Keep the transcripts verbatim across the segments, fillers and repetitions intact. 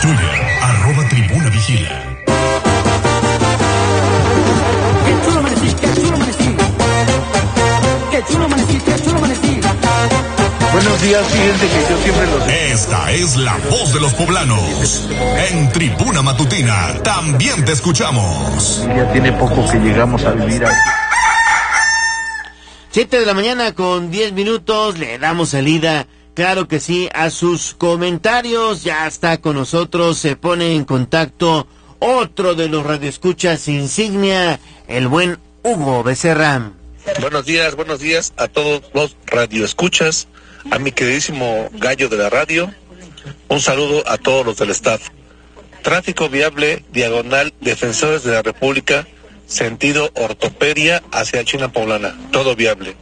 Twitter, arroba Tribuna Vigila. Qué chulo amanecí, qué chulo amanecí. Qué chulo amanecí, qué chulo amanecí. Buenos días, fíjense que yo siempre los... Esta es la voz de los poblanos. En Tribuna Matutina también te escuchamos. Ya tiene poco que llegamos a vivir aquí. Siete de la mañana con diez minutos, le damos salida, claro que sí, a sus comentarios. Ya está con nosotros, se pone en contacto otro de los radioescuchas insignia, el buen Hugo Becerra. Buenos días, buenos días a todos los radioescuchas, a mi queridísimo gallo de la radio, un saludo a todos los del staff. Tráfico viable, diagonal, Defensores de la República, sentido ortopedia hacia China Poblana, todo viable.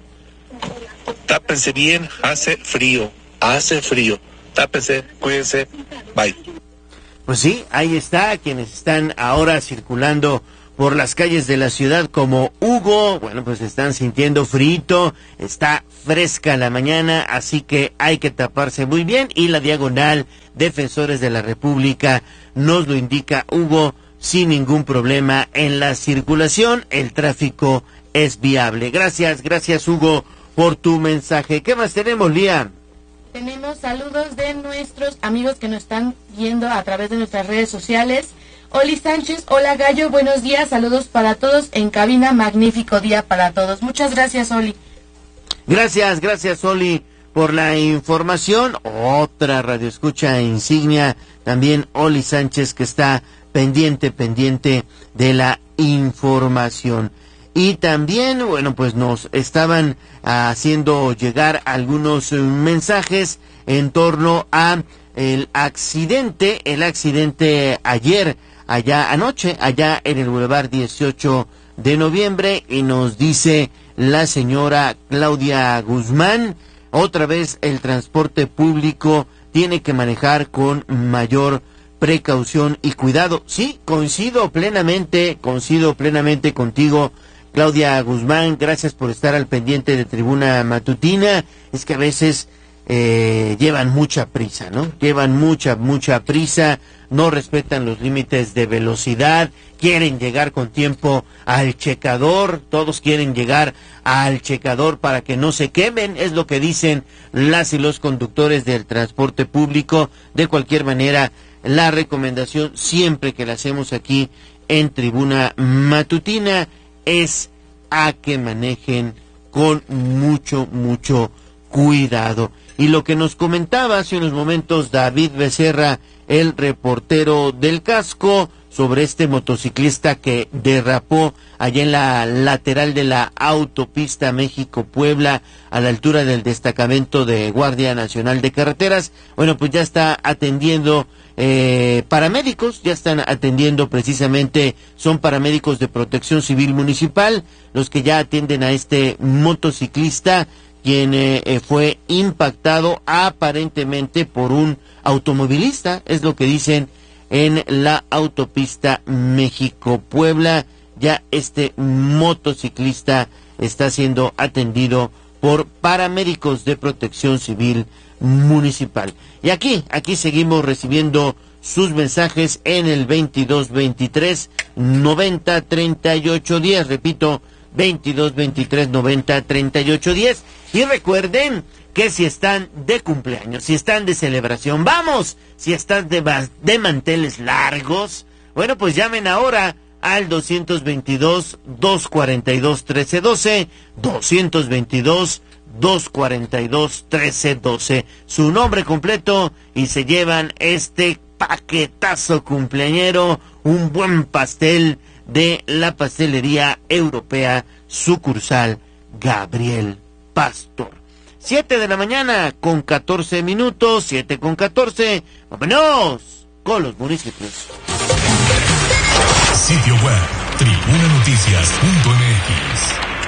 Tápense bien, hace frío, hace frío, tápense, cuídense, bye. Pues sí, ahí está, quienes están ahora circulando por las calles de la ciudad como Hugo, bueno, pues están sintiendo frío, está fresca la mañana, así que hay que taparse muy bien, y la diagonal Defensores de la República nos lo indica Hugo, sin ningún problema en la circulación, el tráfico es viable. Gracias, gracias Hugo por tu mensaje. ¿Qué más tenemos, Lía? Tenemos saludos de nuestros amigos que nos están viendo a través de nuestras redes sociales. Oli Sánchez, hola Gallo, buenos días, saludos para todos en cabina, magnífico día para todos. Muchas gracias, Oli. Gracias, gracias, Oli, por la información. Otra radioescucha insignia, también Oli Sánchez, que está pendiente, pendiente de la información. Y también, bueno, pues nos estaban haciendo llegar algunos mensajes en torno a el accidente, el accidente ayer, allá anoche, allá en el Boulevard dieciocho de noviembre, y nos dice la señora Claudia Guzmán, otra vez el transporte público tiene que manejar con mayor precaución y cuidado. Sí, coincido plenamente, coincido plenamente contigo, Claudia Guzmán, gracias por estar al pendiente de Tribuna Matutina. Es que a veces eh, llevan mucha prisa, ¿no? Llevan mucha, mucha prisa, no respetan los límites de velocidad, quieren llegar con tiempo al checador, todos quieren llegar al checador para que no se quemen, es lo que dicen las y los conductores del transporte público. De cualquier manera, la recomendación siempre que la hacemos aquí en Tribuna Matutina es a que manejen con mucho, mucho cuidado. Y lo que nos comentaba hace unos momentos David Becerra, el reportero del casco, sobre este motociclista que derrapó allá en la lateral de la autopista México-Puebla, a la altura del destacamento de Guardia Nacional de Carreteras. Bueno, pues ya está atendiendo eh, paramédicos, ya están atendiendo precisamente, son paramédicos de Protección Civil Municipal, los que ya atienden a este motociclista, quien eh, fue impactado aparentemente por un automovilista, es lo que dicen en la autopista México-Puebla. Ya este motociclista está siendo atendido por paramédicos de Protección Civil Municipal. Y aquí, aquí seguimos recibiendo sus mensajes en el veintidós veintitrés noventa treinta y ocho diez, repito, veintidós veintitrés noventa treinta y ocho diez. Y recuerden que si están de cumpleaños, si están de celebración, vamos, si están de, de manteles largos, bueno, pues llamen ahora al doscientos veintidós, doscientos cuarenta y dos, trece doce, doscientos veintidós, doscientos cuarenta y dos, trece doce, su nombre completo, y se llevan este paquetazo cumpleañero, un buen pastel de la pastelería europea, sucursal Gabriel Pastor. Siete de la mañana con catorce minutos, siete con catorce, vámonos con los municipios. Sitio web, tribuna noticias punto m x.